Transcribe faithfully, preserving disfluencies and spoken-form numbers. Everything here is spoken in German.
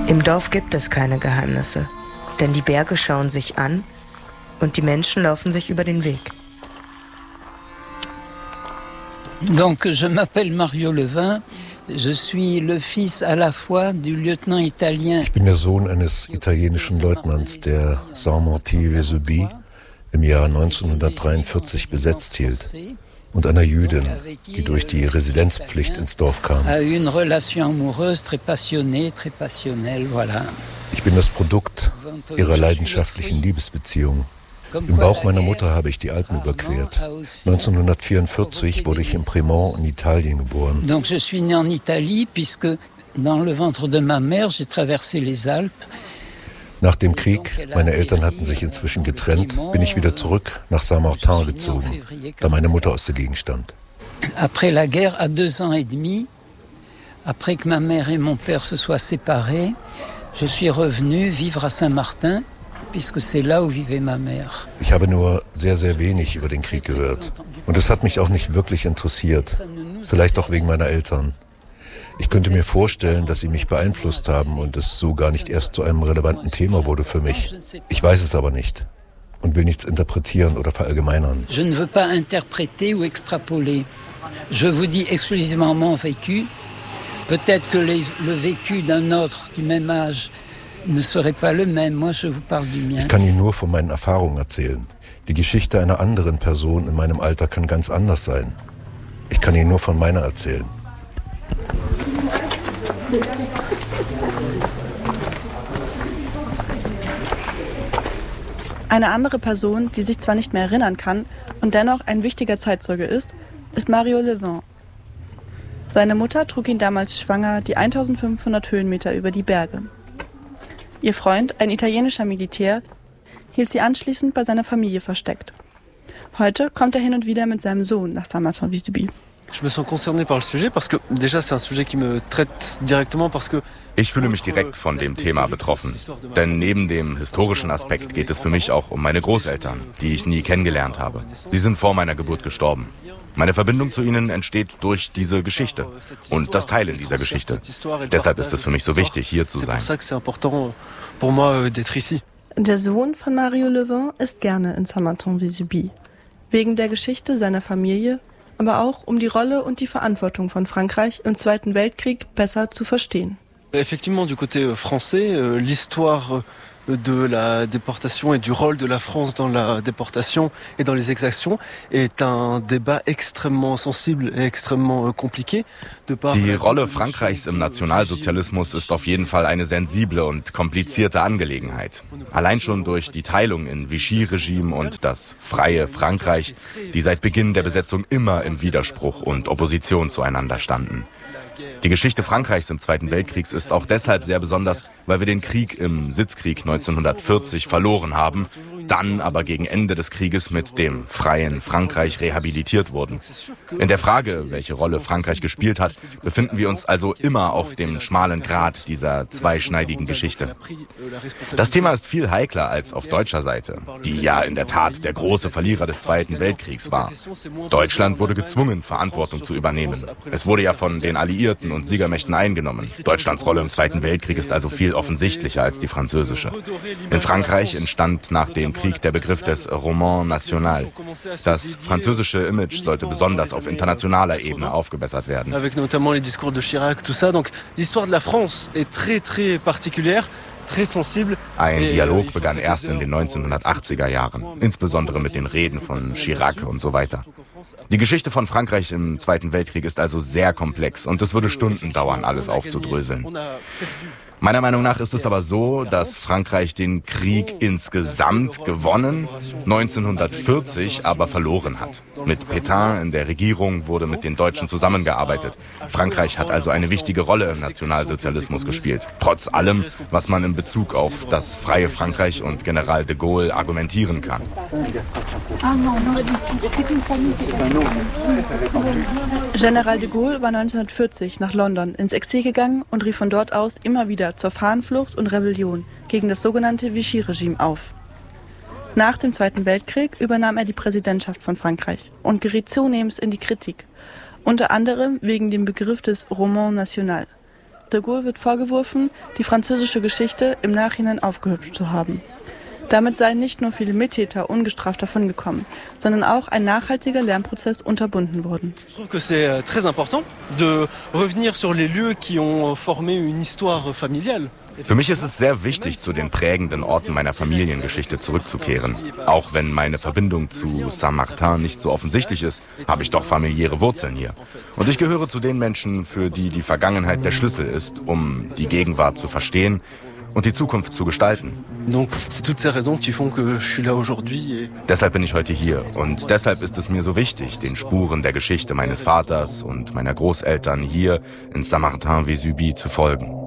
Im Dorf gibt es keine Geheimnisse, denn die Berge schauen sich an und die Menschen laufen sich über den Weg. Donc, je m'appelle Mario Levin. Je suis le fils à la fois du lieutenant italien. Ich bin der Sohn eines italienischen Leutnants, der Saint-Martin-Vésubie im Jahr neunzehnhundertdreiundvierzig besetzt hielt, und einer Jüdin, die durch die Residenzpflicht ins Dorf kam. Ich bin das Produkt ihrer leidenschaftlichen Liebesbeziehung. Im Bauch meiner Mutter habe ich die Alpen überquert. neunzehnhundertvierundvierzig wurde ich in Prémont in Italien geboren. Donc je suis né en Italie puisque dans le ventre de ma mère j'ai traversé les Alpes. Nach dem Krieg, meine Eltern hatten sich inzwischen getrennt, bin ich wieder zurück nach Saint-Martin gezogen, da meine Mutter aus der Gegend stammt. Après la guerre, à deux ans et demi, après que ma mère et mon père se soient séparés, je suis revenu vivre à Saint-Martin. Ich habe nur sehr, sehr wenig über den Krieg gehört. Und es hat mich auch nicht wirklich interessiert. Vielleicht auch wegen meiner Eltern. Ich könnte mir vorstellen, dass sie mich beeinflusst haben und es so gar nicht erst zu einem relevanten Thema wurde für mich. Ich weiß es aber nicht und will nichts interpretieren oder verallgemeinern. Je ne veux pas interpréter ou extrapoler. Je vous dis exclusivement mon vécu. Peut-être que les, le vécu d'un autre du même âge ne serait pas le même. Moi, je vous parle du mien. Ich kann Ihnen nur von meinen Erfahrungen erzählen. Die Geschichte einer anderen Person in meinem Alter kann ganz anders sein. Ich kann Ihnen nur von meiner erzählen. Eine andere Person, die sich zwar nicht mehr erinnern kann und dennoch ein wichtiger Zeitzeuge ist, ist Mario Levin. Seine Mutter trug ihn damals schwanger die eintausendfünfhundert Höhenmeter über die Berge. Ihr Freund, ein italienischer Militär, hielt sie anschließend bei seiner Familie versteckt. Heute kommt er hin und wieder mit seinem Sohn nach Saint-Martin-Vésubie. Je me sens concerné par le sujet parce que déjà c'est un sujet qui me traite directement parce que Ich fühle mich direkt von dem Thema betroffen, denn neben dem historischen Aspekt geht es für mich auch um meine Großeltern, die ich nie kennengelernt habe. Sie sind vor meiner Geburt gestorben. Meine Verbindung zu ihnen entsteht durch diese Geschichte und das Teilen dieser Geschichte. Deshalb ist es für mich so wichtig, hier zu sein. Der Sohn von Mario Levin ist gerne in Saint-Martin-Vésubie, wegen der Geschichte seiner Familie, aber auch um die Rolle und die Verantwortung von Frankreich im Zweiten Weltkrieg besser zu verstehen. Effectivement, du côté français, l'histoire de la déportation et du rôle de la France dans la déportation et dans les exactions est un débat extrêmement sensible et extrêmement compliqué. Die Rolle Frankreichs im Nationalsozialismus ist auf jeden Fall eine sensible und komplizierte Angelegenheit. Allein schon durch die Teilung in Vichy-Regime und das freie Frankreich, die seit Beginn der Besetzung immer im Widerspruch und Opposition zueinander standen. Die Geschichte Frankreichs im Zweiten Weltkrieg ist auch deshalb sehr besonders, weil wir den Krieg im Sitzkrieg neunzehnhundertvierzig verloren haben, dann aber gegen Ende des Krieges mit dem freien Frankreich rehabilitiert wurden. In der Frage, welche Rolle Frankreich gespielt hat, befinden wir uns also immer auf dem schmalen Grat dieser zweischneidigen Geschichte. Das Thema ist viel heikler als auf deutscher Seite, die ja in der Tat der große Verlierer des Zweiten Weltkriegs war. Deutschland wurde gezwungen, Verantwortung zu übernehmen. Es wurde ja von den Alliierten und Siegermächten eingenommen. Deutschlands Rolle im Zweiten Weltkrieg ist also viel offensichtlicher als die französische. In Frankreich entstand nach dem Krieg der Begriff des Roman National. Das französische Image sollte besonders auf internationaler Ebene aufgebessert werden. Avec notamment les discours de Chirac, tout ça. Donc l'histoire de la France est très très particulière. Ein Dialog begann erst in den neunzehnhundertachtziger Jahren, insbesondere mit den Reden von Chirac und so weiter. Die Geschichte von Frankreich im Zweiten Weltkrieg ist also sehr komplex und es würde Stunden dauern, alles aufzudröseln. Meiner Meinung nach ist es aber so, dass Frankreich den Krieg insgesamt gewonnen, neunzehnhundertvierzig aber verloren hat. Mit Pétain in der Regierung wurde mit den Deutschen zusammengearbeitet. Frankreich hat also eine wichtige Rolle im Nationalsozialismus gespielt. Trotz allem, was man in Bezug auf das freie Frankreich und General de Gaulle argumentieren kann. General de Gaulle war neunzehnhundertvierzig nach London ins Exil gegangen und rief von dort aus immer wieder zur Fahnenflucht und Rebellion gegen das sogenannte Vichy-Regime auf. Nach dem Zweiten Weltkrieg übernahm er die Präsidentschaft von Frankreich und geriet zunehmend in die Kritik, unter anderem wegen dem Begriff des Roman National. De Gaulle wird vorgeworfen, die französische Geschichte im Nachhinein aufgehübscht zu haben. Damit seien nicht nur viele Mittäter ungestraft davongekommen, sondern auch ein nachhaltiger Lernprozess unterbunden worden. Ich trouve que c'est très important de revenir sur les lieux qui ont formé une histoire familiale. Für mich ist es sehr wichtig, zu den prägenden Orten meiner Familiengeschichte zurückzukehren. Auch wenn meine Verbindung zu Saint-Martin nicht so offensichtlich ist, habe ich doch familiäre Wurzeln hier. Und ich gehöre zu den Menschen, für die die Vergangenheit der Schlüssel ist, um die Gegenwart zu verstehen und die Zukunft zu gestalten. Donc, c'est toutes ces raisons qui font que je suis là aujourd'hui. Et deshalb bin ich heute hier und deshalb ist es mir so wichtig, den Spuren der Geschichte meines Vaters und meiner Großeltern hier in Saint-Martin-Vésubie zu folgen.